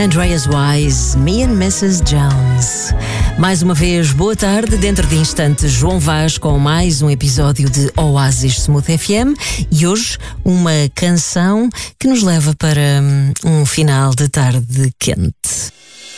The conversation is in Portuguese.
Andreas Wise, Me and Mrs. Jones. Mais uma vez, boa tarde. Dentro de instantes, João Vaz com mais um episódio de Oasis Smooth FM e hoje uma canção que nos leva para um final de tarde quente.